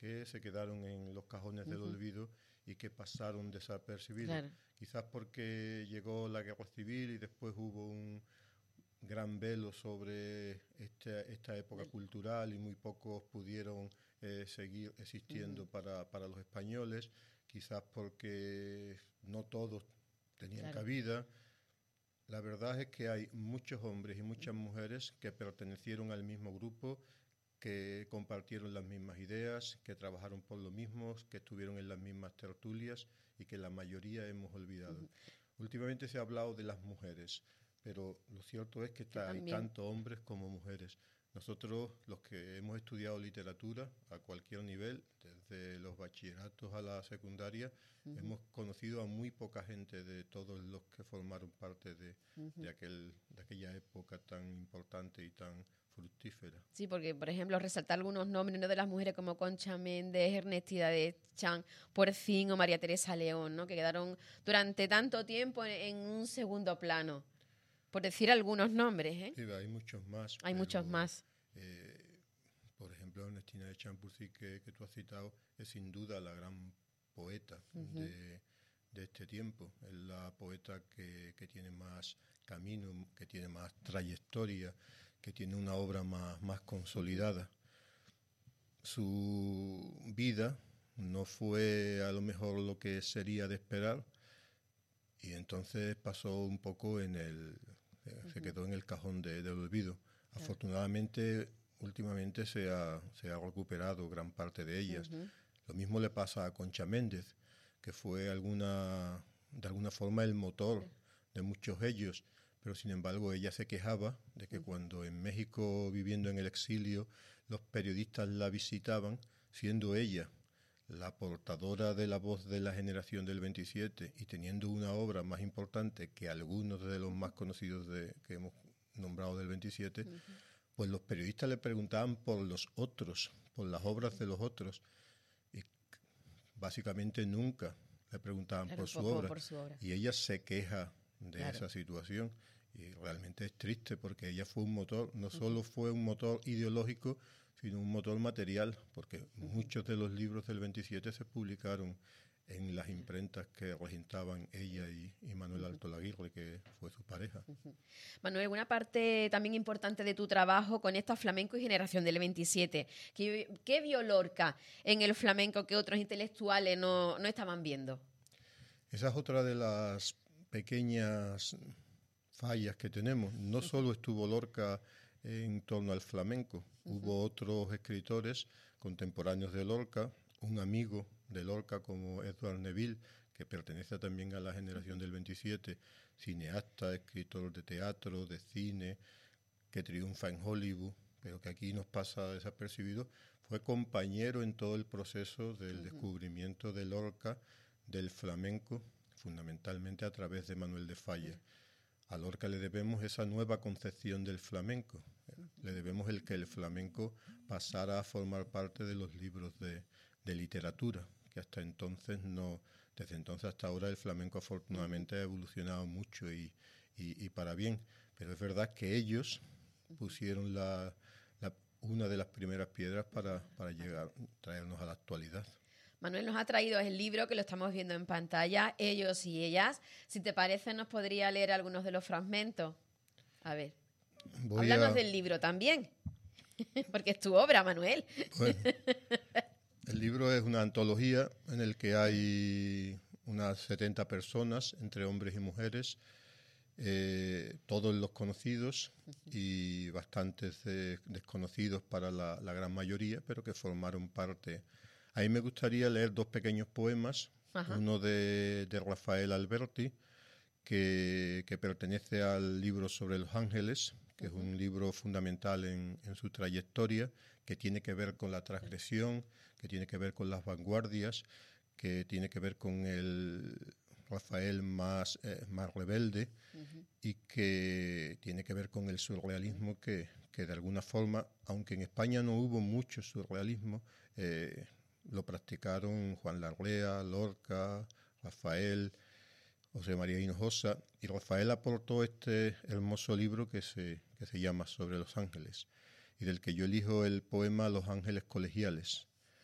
qué se quedaron en los cajones del olvido y que pasaron desapercibidos. Claro. Quizás porque llegó la guerra civil y después hubo un gran velo sobre esta época cultural y muy pocos pudieron seguir existiendo para los españoles, quizás porque no todos tenían cabida. La verdad es que hay muchos hombres y muchas mujeres que pertenecieron al mismo grupo, que compartieron las mismas ideas, que trabajaron por lo mismo, que estuvieron en las mismas tertulias y que la mayoría hemos olvidado. Últimamente se ha hablado de las mujeres, pero lo cierto es que hay tanto hombres como mujeres. Nosotros, los que hemos estudiado literatura a cualquier nivel, desde los bachilleratos a la secundaria, hemos conocido a muy poca gente de todos los que formaron parte de aquella época tan importante y tan fructífera. Sí, porque, por ejemplo, resaltar algunos nombres, ¿no?, de las mujeres como Concha Méndez, Ernestida de Chan, Porcín o María Teresa León, ¿no?, que quedaron durante tanto tiempo en un segundo plano. Por decir algunos nombres, ¿eh? Sí, hay muchos más. Hay muchos más. Por ejemplo, Ernestina de Champursí, que tú has citado, es sin duda la gran poeta de este tiempo. Es la poeta que tiene más camino, que tiene más trayectoria, que tiene una obra más consolidada. Su vida no fue a lo mejor lo que sería de esperar, y entonces pasó un poco se quedó en el cajón del olvido. Afortunadamente, últimamente se ha recuperado gran parte de ellas. Lo mismo le pasa a Concha Méndez, que fue de alguna forma el motor de muchos ellos, pero sin embargo ella se quejaba de que cuando en México, viviendo en el exilio, los periodistas la visitaban, siendo ella la portadora de la voz de la generación del 27 y teniendo una obra más importante que algunos de los más conocidos que hemos nombrado del 27, pues los periodistas le preguntaban por los otros, por las obras de los otros, y básicamente nunca le preguntaban por su obra. Y ella se queja de esa situación, y realmente es triste porque ella fue un motor, no solo fue un motor ideológico, sino un motor material, porque muchos de los libros del 27 se publicaron en las imprentas que regentaban ella y Manuel Alto Laguirre, que fue su pareja. Manuel, una parte también importante de tu trabajo conecta flamenco y generación del 27. ¿Qué vio Lorca en el flamenco que otros intelectuales no estaban viendo? Esa es otra de las pequeñas fallas que tenemos. No solo estuvo Lorca en torno al flamenco, hubo otros escritores contemporáneos de Lorca, un amigo de Lorca como Edward Neville, que pertenece también a la generación del 27, cineasta, escritor de teatro, de cine, que triunfa en Hollywood, pero que aquí nos pasa desapercibido. Fue compañero en todo el proceso del descubrimiento de Lorca, del flamenco, fundamentalmente a través de Manuel de Falla. A Lorca le debemos esa nueva concepción del flamenco, le debemos el que el flamenco pasara a formar parte de los libros de literatura, que hasta entonces desde entonces hasta ahora el flamenco afortunadamente ha evolucionado mucho y para bien, pero es verdad que ellos pusieron una de las primeras piedras para traernos a la actualidad. Manuel nos ha traído el libro que lo estamos viendo en pantalla, Ellos y Ellas. Si te parece, nos podría leer algunos de los fragmentos. A ver, háblanos del libro también, porque es tu obra, Manuel. Bueno, el libro es una antología en el que hay unas 70 personas, entre hombres y mujeres, todos los conocidos y bastantes desconocidos para la gran mayoría, pero que formaron parte. A mí me gustaría leer dos pequeños poemas, uno de Rafael Alberti, que pertenece al libro sobre los ángeles, que es un libro fundamental en su trayectoria, que tiene que ver con la transgresión, que tiene que ver con las vanguardias, que tiene que ver con el Rafael más rebelde y que tiene que ver con el surrealismo que de alguna forma, aunque en España no hubo mucho surrealismo, lo practicaron Juan Larrea, Lorca, Rafael, José María Hinojosa, y Rafael aportó este hermoso libro que se llama Sobre los ángeles, y del que yo elijo el poema Los ángeles colegiales,